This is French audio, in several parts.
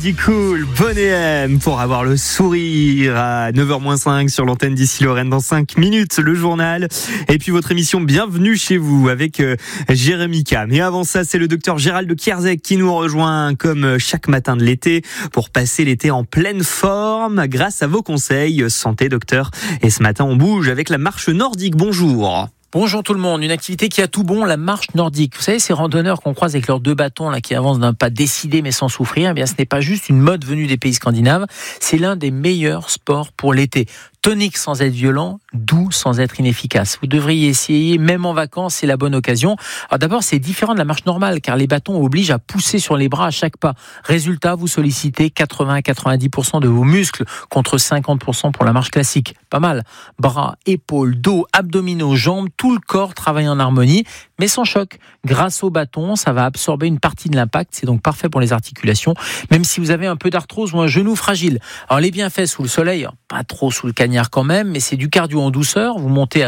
Elodie Cool, Bonnet M pour avoir le sourire à 9h-5 sur l'antenne d'Ici Lorraine. Dans 5 minutes, le journal. Et puis votre émission Bienvenue chez vous avec Jérémy K. Mais avant ça, c'est le docteur Gérald de Kierzek qui nous rejoint comme chaque matin de l'été pour passer l'été en pleine forme grâce à vos conseils. Santé, docteur. Et ce matin, on bouge avec la marche nordique. Bonjour. Bonjour tout le monde, une activité qui a tout bon, la marche nordique. Vous savez, ces randonneurs qu'on croise avec leurs 2 bâtons là, qui avancent d'un pas décidé mais sans souffrir, eh bien, ce n'est pas juste une mode venue des pays scandinaves, c'est l'un des meilleurs sports pour l'été. Tonique sans être violent, doux sans être inefficace. Vous devriez essayer, même en vacances, c'est la bonne occasion. Alors d'abord, c'est différent de la marche normale, car les bâtons obligent à pousser sur les bras à chaque pas. Résultat, vous sollicitez 80 à 90% de vos muscles, contre 50% pour la marche classique. Pas mal. Bras, épaules, dos, abdominaux, jambes, tout le corps travaille en harmonie, mais sans choc. Grâce au bâton, ça va absorber une partie de l'impact, c'est donc parfait pour les articulations, même si vous avez un peu d'arthrose ou un genou fragile. Alors les bienfaits sous le soleil, pas trop sous le cagnard quand même, mais c'est du cardio en douceur. Vous montez à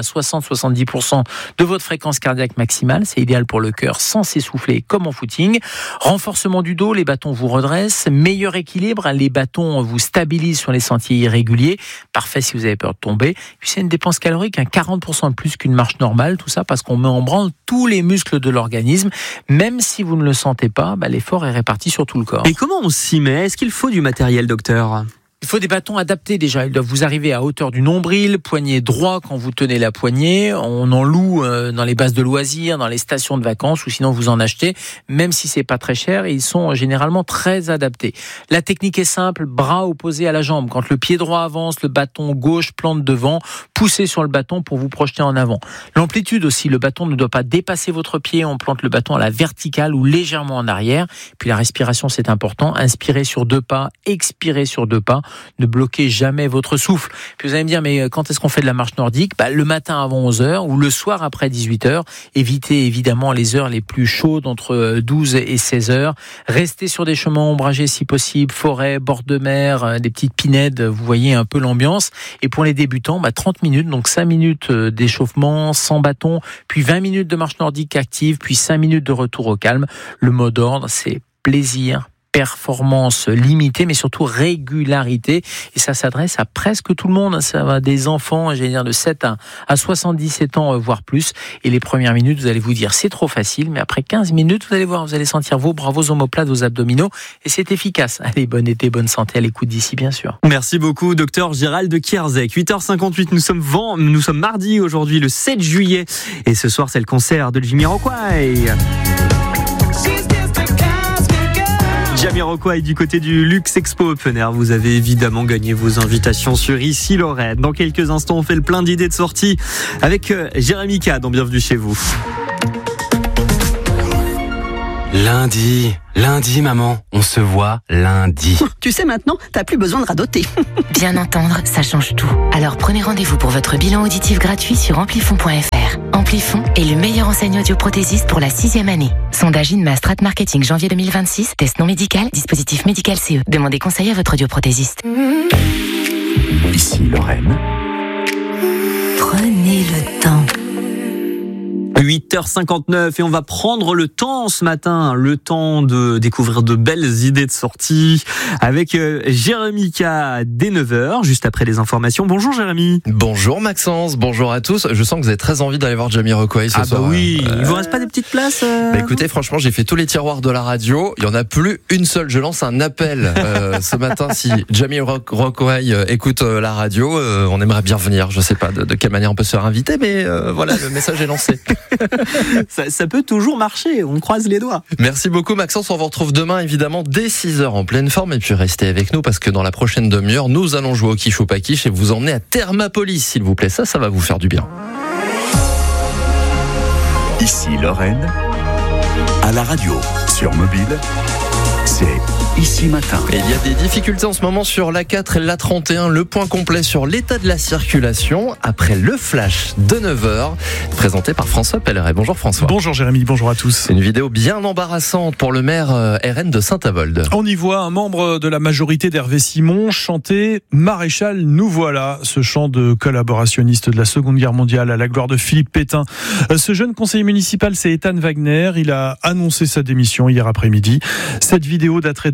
60-70% de votre fréquence cardiaque maximale. C'est idéal pour le cœur sans s'essouffler comme en footing. Renforcement du dos, les bâtons vous redressent. Meilleur équilibre, les bâtons vous stabilisent sur les sentiers irréguliers. Parfait si vous avez peur de tomber. Puis c'est une dépense calorique, 40% de plus qu'une marche normale. Tout ça parce qu'on met en branle tous les muscles de l'organisme. Même si vous ne le sentez pas, l'effort est réparti sur tout le corps. Et comment on s'y met ? Est-ce qu'il faut du matériel, docteur ? Il faut des bâtons adaptés déjà. Ils doivent vous arriver à hauteur du nombril, poignet droit quand vous tenez la poignée. On en loue dans les bases de loisirs, dans les stations de vacances, ou sinon vous en achetez. Même si c'est pas très cher, ils sont généralement très adaptés. La technique est simple, bras opposés à la jambe. Quand le pied droit avance, le bâton gauche plante devant. Poussez sur le bâton pour vous projeter en avant. L'amplitude aussi, le bâton ne doit pas dépasser votre pied. On plante le bâton à la verticale ou légèrement en arrière. Puis la respiration, c'est important. Inspirez sur 2 pas, expirez sur 2 pas. Ne bloquez jamais votre souffle. Puis vous allez me dire, mais quand est-ce qu'on fait de la marche nordique ? Le matin avant 11h ou le soir après 18h. Évitez évidemment les heures les plus chaudes entre 12 et 16h. Restez sur des chemins ombragés si possible, forêt, bord de mer, des petites pinèdes, vous voyez un peu l'ambiance. Et pour les débutants, 30 minutes, donc 5 minutes d'échauffement sans bâton, puis 20 minutes de marche nordique active, puis 5 minutes de retour au calme. Le mot d'ordre, c'est plaisir, performance limitée, mais surtout régularité. Et ça s'adresse à presque tout le monde. Ça va des enfants, de 7 à 77 ans, voire plus. Et les premières minutes, vous allez vous dire, c'est trop facile. Mais après 15 minutes, vous allez voir, vous allez sentir vos bras, vos omoplates, vos abdominaux. Et c'est efficace. Allez, bon été, bonne santé à l'écoute d'ici, bien sûr. Merci beaucoup, docteur Gérald de Kierzek. 8h58, nous sommes mardi aujourd'hui, le 7 juillet. Et ce soir, c'est le concert de Jamiroquai. Jamiroquai du côté du Luxe Expo Open Air. Vous avez évidemment gagné vos invitations sur Ici Lorraine. Dans quelques instants, on fait le plein d'idées de sortie avec Jérémy K dans Bienvenue chez vous. Lundi, maman, on se voit lundi. Tu sais maintenant, t'as plus besoin de radoter. Bien entendre, ça change tout. Alors prenez rendez-vous pour votre bilan auditif gratuit sur Amplifon.fr. Amplifon est le meilleur enseignant audioprothésiste pour la 6e année. Sondage INMA Strat Marketing janvier 2026, test non médical, dispositif médical CE. Demandez conseil à votre audioprothésiste. Ici Lorraine. Prenez le temps. 8h59 et on va prendre le temps ce matin, le temps de découvrir de belles idées de sortie avec Jérémy K dès 9h, juste après les informations. Bonjour Jérémy. Bonjour Maxence, bonjour à tous. Je sens que vous avez très envie d'aller voir Jamiroquai ce soir. Oui, il vous reste pas des petites places Écoutez, franchement, j'ai fait tous les tiroirs de la radio. Il y en a plus une seule. Je lance un appel ce matin. Si Jamiroquai écoute la radio, on aimerait bien venir. Je sais pas de quelle manière on peut se faire inviter, mais voilà, le message est lancé. ça peut toujours marcher, on croise les doigts. Merci beaucoup Maxence, on vous retrouve demain évidemment dès 6h en pleine forme et puis restez avec nous parce que dans la prochaine demi-heure, nous allons jouer au quiche ou pas quiche et vous emmener à Thermapolis s'il vous plaît, ça va vous faire du bien. Ici Lorraine, à la radio, sur mobile, c'est Ici Matin. Et il y a des difficultés en ce moment sur l'A4 et l'A31. Le point complet sur l'état de la circulation après le flash de 9h, présenté par François Pelleret. Bonjour François. Bonjour Jérémy, bonjour à tous. Une vidéo bien embarrassante pour le maire RN de Saint-Avold. On y voit un membre de la majorité d'Hervé Simon chanter « Maréchal, nous voilà », ce chant de collaborationniste de la Seconde Guerre mondiale à la gloire de Philippe Pétain. Ce jeune conseiller municipal, c'est Ethan Wagner. Il a annoncé sa démission hier après-midi. Cette vidéo daterait de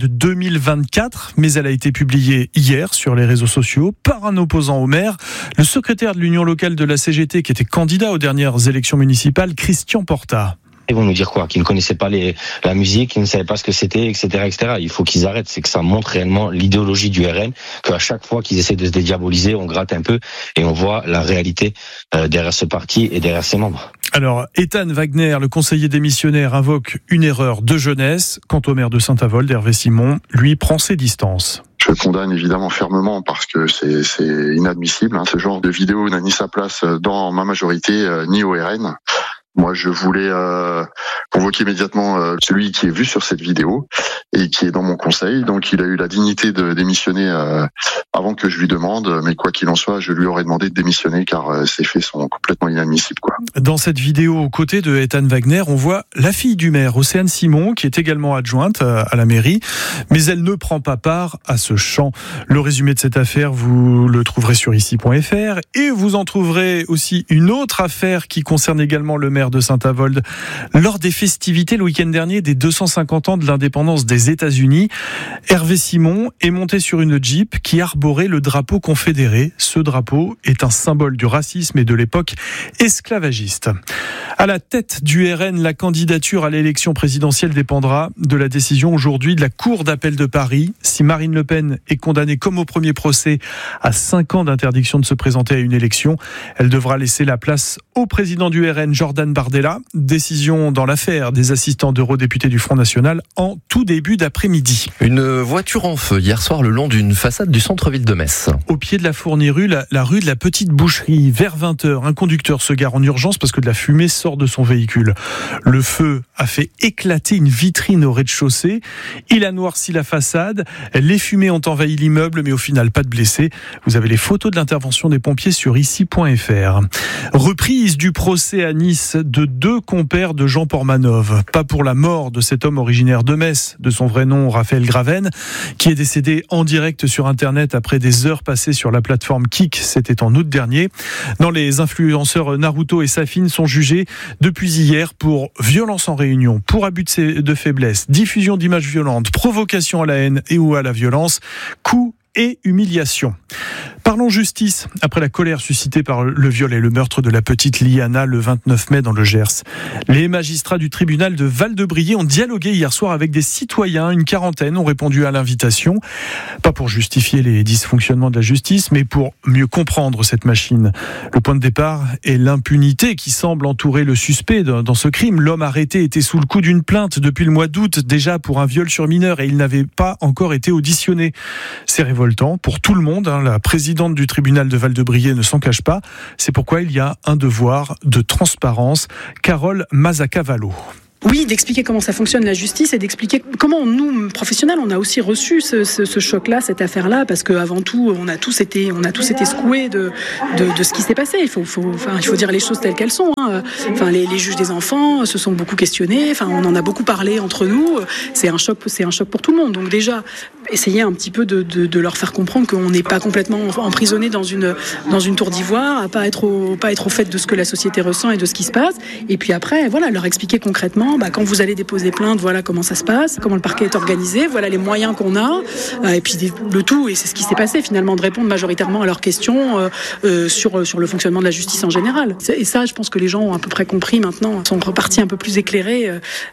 2024, mais elle a été publiée hier sur les réseaux sociaux par un opposant au maire, le secrétaire de l'union locale de la CGT qui était candidat aux dernières élections municipales, Christian Porta. Ils vont nous dire quoi? Qu'ils ne connaissaient pas la musique, qu'ils ne savaient pas ce que c'était, etc., etc. Il faut qu'ils arrêtent. C'est que ça montre réellement l'idéologie du RN, qu'à chaque fois qu'ils essaient de se dédiaboliser, on gratte un peu et on voit la réalité derrière ce parti et derrière ses membres. Alors, Ethan Wagner, le conseiller démissionnaire, invoque une erreur de jeunesse. Quant au maire de Saint-Avold, Hervé Simon, lui, prend ses distances. Je condamne évidemment fermement parce que c'est inadmissible. Ce genre de vidéo n'a ni sa place dans ma majorité ni au RN. Moi, je voulais convoquer immédiatement celui qui est vu sur cette vidéo et qui est dans mon conseil. Donc, il a eu la dignité de démissionner avant que je lui demande. Mais quoi qu'il en soit, je lui aurais demandé de démissionner car ces faits sont complètement inadmissibles, quoi. Dans cette vidéo, aux côtés de Ethan Wagner, on voit la fille du maire, Océane Simon, qui est également adjointe à la mairie. Mais elle ne prend pas part à ce chant. Le résumé de cette affaire, vous le trouverez sur ici.fr. Et vous en trouverez aussi une autre affaire qui concerne également le maire de Saint-Avold. Lors des festivités le week-end dernier des 250 ans de l'indépendance des États-Unis, Hervé Simon est monté sur une Jeep qui arborait le drapeau confédéré. Ce drapeau est un symbole du racisme et de l'époque esclavagiste. À la tête du RN, la candidature à l'élection présidentielle dépendra de la décision aujourd'hui de la Cour d'appel de Paris. Si Marine Le Pen est condamnée comme au premier procès à 5 ans d'interdiction de se présenter à une élection, elle devra laisser la place au président du RN, Jordan Bardella. Décision dans l'affaire des assistants d'eurodéputés du Front National en tout début d'après-midi. Une voiture en feu hier soir le long d'une façade du centre-ville de Metz. Au pied de la Fournie-rue, la rue de la Petite Boucherie, vers 20h, un conducteur se gare en urgence parce que de la fumée sort de son véhicule. Le feu a fait éclater une vitrine au rez-de-chaussée. Il a noirci la façade. Les fumées ont envahi l'immeuble, mais au final, pas de blessés. Vous avez les photos de l'intervention des pompiers sur ici.fr. Reprise du procès à Nice de 2 compères de Jean Portmanov. Pas pour la mort de cet homme originaire de Metz, de son vrai nom Raphaël Graven, qui est décédé en direct sur Internet après des heures passées sur la plateforme Kik. C'était en août dernier. Non, les influenceurs Naruto et Safin sont jugés depuis hier pour violence en réunion, pour abus de faiblesse, diffusion d'images violentes, provocation à la haine et ou à la violence, coups et humiliation. Parlons justice. Après la colère suscitée par le viol et le meurtre de la petite Liana le 29 mai dans le Gers, les magistrats du tribunal de Val-de-Briey ont dialogué hier soir avec des citoyens. Une quarantaine ont répondu à l'invitation. Pas pour justifier les dysfonctionnements de la justice, mais pour mieux comprendre cette machine. Le point de départ est l'impunité qui semble entourer le suspect dans ce crime. L'homme arrêté était sous le coup d'une plainte depuis le mois d'août, déjà pour un viol sur mineur, et il n'avait pas encore été auditionné. C'est révoltant pour tout le monde. La présidente du tribunal de Val-de-Briey ne s'en cache pas. C'est pourquoi il y a un devoir de transparence. Carole Mazzacavallo. Oui, d'expliquer comment ça fonctionne la justice et d'expliquer comment nous, professionnels, on a aussi reçu ce choc-là, cette affaire-là, parce qu'avant tout, on a tous été secoués de ce qui s'est passé. Il faut dire les choses telles qu'elles sont. Les juges des enfants se sont beaucoup questionnés. On en a beaucoup parlé entre nous. C'est un choc pour tout le monde. Donc déjà, essayer un petit peu de leur faire comprendre qu'on n'est pas complètement emprisonné dans une tour d'ivoire, à pas être au fait de ce que la société ressent et de ce qui se passe. Et puis après, leur expliquer concrètement. Quand vous allez déposer plainte, voilà comment ça se passe, comment le parquet est organisé, voilà les moyens qu'on a, et puis le tout, et c'est ce qui s'est passé finalement, de répondre majoritairement à leurs questions sur le fonctionnement de la justice en général. Et ça, je pense que les gens ont à peu près compris maintenant, sont repartis un peu plus éclairés.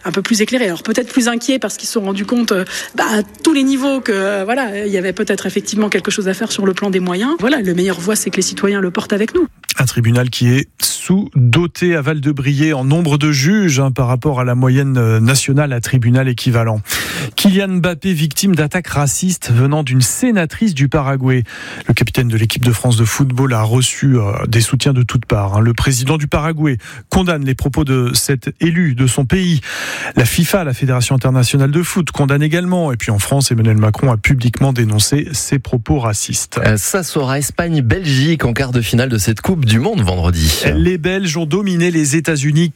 Alors peut-être plus inquiets parce qu'ils se sont rendus compte à tous les niveaux que il y avait peut-être effectivement quelque chose à faire sur le plan des moyens. Le meilleure voie, c'est que les citoyens le portent avec nous. Un tribunal qui est sous-doté à Val-de-Briey en nombre de juges par rapport à la moyenne nationale à tribunal équivalent. Kylian Mbappé, victime d'attaques racistes venant d'une sénatrice du Paraguay. Le capitaine de l'équipe de France de football a reçu des soutiens de toutes parts. Le président du Paraguay condamne les propos de cet élu de son pays. La FIFA, la Fédération internationale de foot, condamne également. Et puis en France, Emmanuel Macron a publiquement dénoncé ses propos racistes. Ça sera Espagne-Belgique en quart de finale de cette Coupe du Monde vendredi. Les Belges ont dominé les États-Unis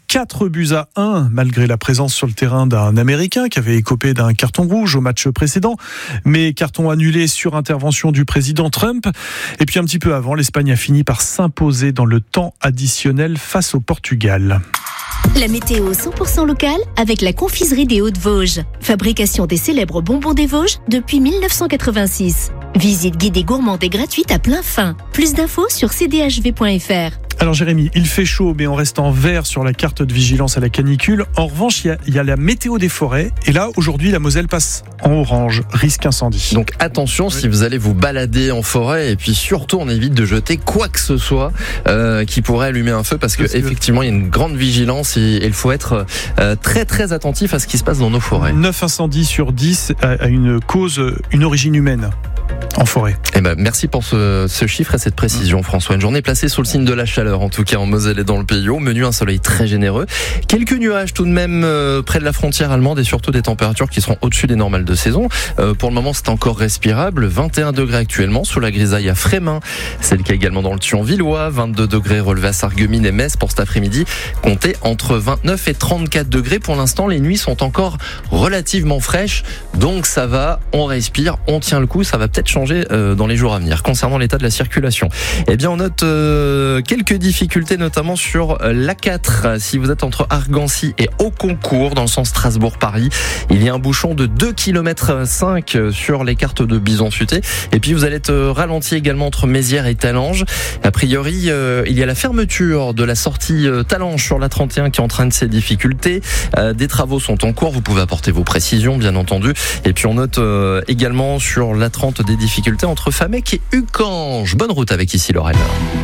4-1, malgré la présence sur le terrain d'un Américain qui avait écopé d'un carton rouge au match précédent, mais carton annulé sur intervention du président Trump. Et puis un petit peu avant, l'Espagne a fini par s'imposer dans le temps additionnel face au Portugal. La météo 100% locale avec la confiserie des Hauts-de-Vosges. Fabrication des célèbres bonbons des Vosges depuis 1986. Visite guidée gourmande et gratuite à plein fin. Plus d'infos sur cdhv.fr. Alors Jérémy, il fait chaud, mais on reste en vert sur la carte de vigilance à la canicule. En revanche, il y a la météo des forêts. Et là, aujourd'hui, la Moselle passe en orange, risque incendie. Donc attention si vous allez vous balader en forêt. Et puis surtout, on évite de jeter quoi que ce soit qui pourrait allumer un feu. Parce que effectivement, il y a une grande vigilance et il faut être très très attentif à ce qui se passe dans nos forêts. 9 incendies sur 10 a une cause, une origine humaine. En forêt. Eh ben, merci pour ce chiffre et cette précision, François. Une journée placée sous le signe de la chaleur, en tout cas en Moselle et dans le Pays. Au menu, un soleil très généreux. Quelques nuages tout de même près de la frontière allemande et surtout des températures qui seront au-dessus des normales de saison. Pour le moment, c'est encore respirable. 21 degrés actuellement sous la grisaille à Frémin. C'est le cas également dans le Thionvillois. 22 degrés relevés à Sarreguemines et Metz pour cet après-midi. Comptez entre 29 et 34 degrés. Pour l'instant, les nuits sont encore relativement fraîches. Donc ça va, on respire, on tient le coup. Ça va peut-être changer dans les jours à venir. Concernant l'état de la circulation, eh bien on note quelques difficultés, notamment sur l'A4. Si vous êtes entre Argancy et Auconcourt dans le sens Strasbourg-Paris, il y a un bouchon de 2,5 km sur les cartes de Bison-Futé. Et puis vous allez être ralenti également entre Mézières et Talange. A priori, il y a la fermeture de la sortie Talange sur la 31 qui entraîne ces difficultés. Des travaux sont en cours. Vous pouvez apporter vos précisions, bien entendu. Et puis on note également sur la 30 des difficultés entre Famec et Ucange. Bonne route avec Ici Lorraine.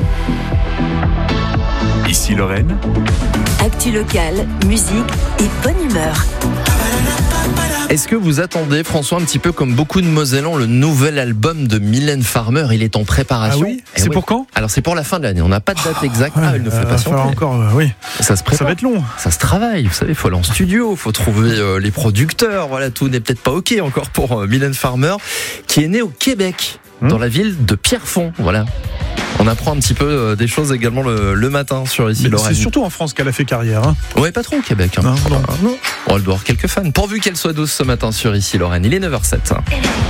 Ici Lorraine. Actu locale, musique et bonne humeur. Est-ce que vous attendez, François, un petit peu comme beaucoup de Mosellans, le nouvel album de Mylène Farmer? Il est en préparation. Ah oui? C'est pour quand? Alors c'est pour la fin de l'année. On n'a pas de date exacte. Ouais, il ne faut pas patienter. Encore, oui. Ça se prépare. Ça va être long. Ça se travaille. Vous savez, il faut aller en studio, il faut trouver les producteurs. Voilà, tout n'est peut-être pas ok encore pour Mylène Farmer, qui est née au Québec, dans la ville de Pierrefonds. Voilà. On apprend un petit peu des choses également le matin sur Ici Lorraine. C'est surtout en France qu'elle a fait carrière. Ouais, pas trop au Québec. Non. On doit avoir quelques fans. Pourvu qu'elle soit douce ce matin sur Ici Lorraine. Il est 9h07.